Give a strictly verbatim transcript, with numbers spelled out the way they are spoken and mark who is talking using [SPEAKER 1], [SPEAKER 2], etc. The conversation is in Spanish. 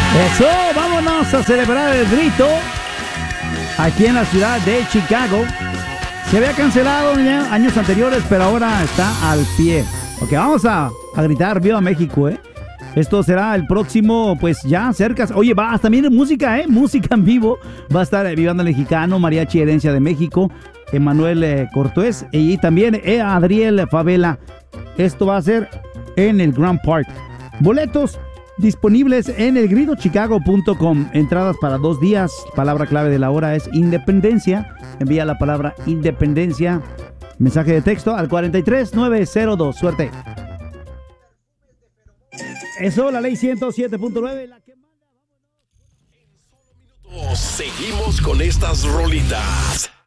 [SPEAKER 1] Eso, vámonos a celebrar el grito aquí en la ciudad de Chicago. Se había cancelado ya años anteriores, pero ahora está al pie. Ok, vamos a, a gritar Viva México, ¿eh? Esto será el próximo, pues ya cerca. Oye, va también música, ¿eh? Música en vivo. Va a estar eh, Vivando el Mexicano, Mariachi Herencia de México, Emanuel eh, Cortés y también eh, Adriel Favela. Esto va a ser en el Grand Park. Boletos disponibles en el grito chicago punto com. Entradas para dos días. Palabra clave de la hora es independencia. Envía la palabra independencia. Mensaje de texto al cuatro tres nueve cero dos. Suerte. Eso, la ley ciento siete punto nueve. La que manda.
[SPEAKER 2] Seguimos con estas rolitas.